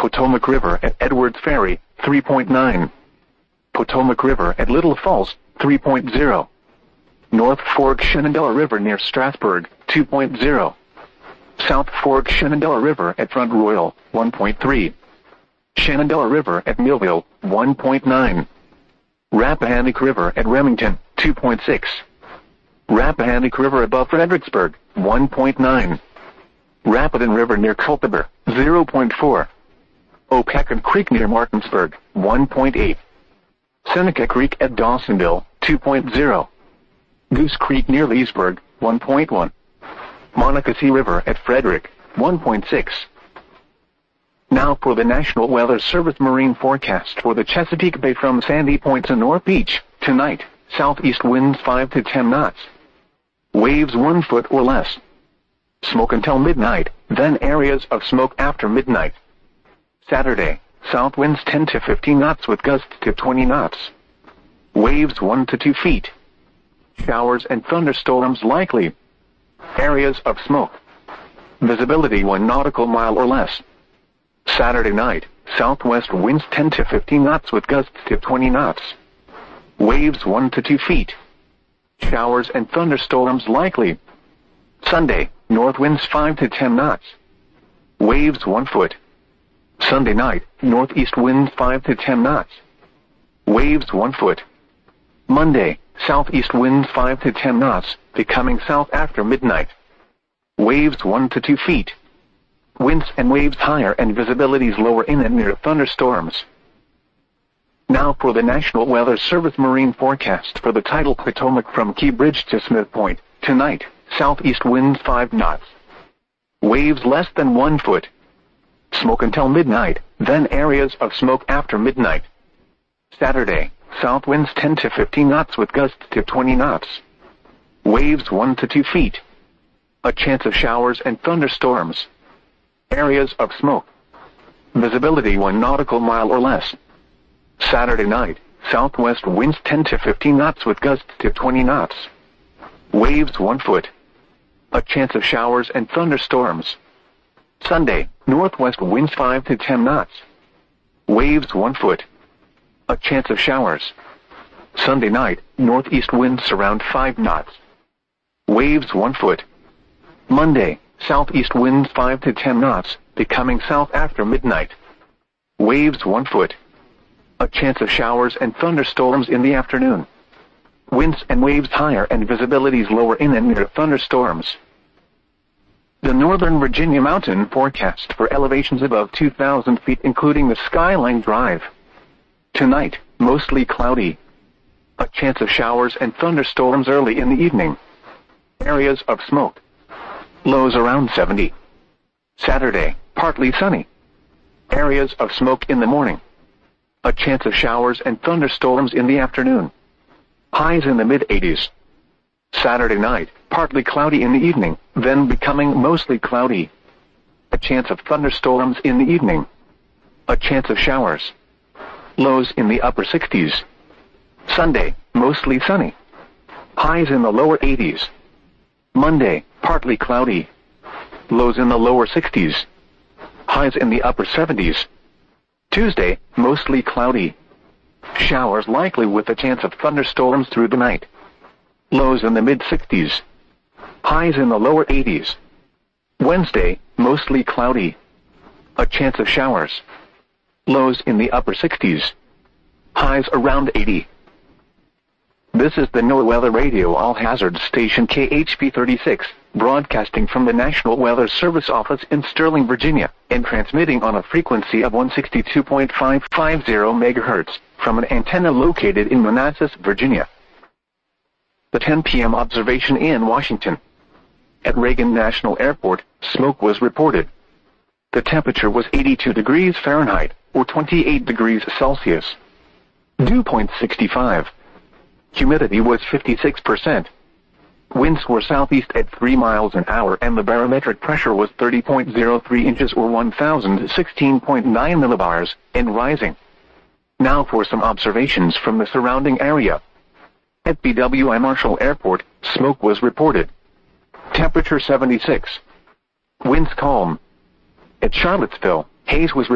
Potomac River at Edwards Ferry, 3.9. Potomac River at Little Falls, 3.0. North Fork Shenandoah River near Strasburg, 2.0. South Fork Shenandoah River at Front Royal, 1.3. Shenandoah River at Millville, 1.9. Rappahannock River at Remington, 2.6. Rappahannock River above Fredericksburg, 1.9. Rapidan River near Culpeper, 0.4. Opequon Creek near Martinsburg, 1.8. Seneca Creek at Dawsonville, 2.0. Goose Creek near Leesburg, 1.1. Monocacy River at Frederick, 1.6. Now for the National Weather Service marine forecast for the Chesapeake Bay from Sandy Point to North Beach. Tonight, southeast winds 5 to 10 knots. Waves 1 foot or less. Smoke until midnight, then areas of smoke after midnight. Saturday, south winds 10 to 15 knots with gusts to 20 knots. Waves 1 to 2 feet. Showers and thunderstorms likely. Areas of smoke. Visibility 1 nautical mile or less. Saturday night, southwest winds 10 to 15 knots with gusts to 20 knots. Waves 1 to 2 feet. Showers and thunderstorms likely. Sunday, north winds 5 to 10 knots. Waves 1 foot. Sunday night, northeast winds 5 to 10 knots. Waves 1 foot. Monday, southeast winds 5 to 10 knots, becoming south after midnight. Waves 1 to 2 feet. Winds and waves higher and visibilities lower in and near thunderstorms. Now for the National Weather Service marine forecast for the tidal Potomac from Key Bridge to Smith Point. Tonight, southeast winds 5 knots. Waves less than 1 foot. Smoke until midnight, then areas of smoke after midnight. Saturday, south winds 10 to 15 knots with gusts to 20 knots. Waves 1 to 2 feet. A chance of showers and thunderstorms. Areas of smoke. Visibility 1 nautical mile or less. Saturday night, southwest winds 10 to 15 knots with gusts to 20 knots. Waves 1 foot. A chance of showers and thunderstorms. Sunday, northwest winds 5 to 10 knots. Waves 1 foot. A chance of showers. Sunday night, northeast winds around 5 knots. Waves 1 foot. Monday, southeast winds 5 to 10 knots, becoming south after midnight. Waves 1 foot. A chance of showers and thunderstorms in the afternoon. Winds and waves higher and visibilities lower in and near thunderstorms. The Northern Virginia mountain forecast for elevations above 2,000 feet including the Skyline Drive. Tonight, mostly cloudy. A chance of showers and thunderstorms early in the evening. Areas of smoke. Lows around 70. Saturday, partly sunny. Areas of smoke in the morning. A chance of showers and thunderstorms in the afternoon. Highs in the mid-80s. Saturday night, partly cloudy in the evening, then becoming mostly cloudy. A chance of thunderstorms in the evening. A chance of showers. Lows in the upper 60s. Sunday, mostly sunny. Highs in the lower 80s. Monday, partly cloudy. Lows in the lower 60s. Highs in the upper 70s. Tuesday, mostly cloudy. Showers likely with a chance of thunderstorms through the night. Lows in the mid-60s. Highs in the lower 80s. Wednesday, mostly cloudy. A chance of showers. Lows in the upper 60s. Highs around 80. This is the NOAA Weather Radio All-Hazards Station KHP 36, broadcasting from the National Weather Service office in Sterling, Virginia, and transmitting on a frequency of 162.550 MHz from an antenna located in Manassas, Virginia. The 10 p.m. observation in Washington. At Reagan National Airport, smoke was reported. The temperature was 82 degrees Fahrenheit, or 28 degrees Celsius. Dew point 65. Humidity was 56%. Winds were southeast at 3 miles an hour and the barometric pressure was 30.03 inches or 1,016.9 millibars, and rising. Now for some observations from the surrounding area. At BWI Marshall Airport, smoke was reported. Temperature 76. Winds calm. At Charlottesville, haze was reported.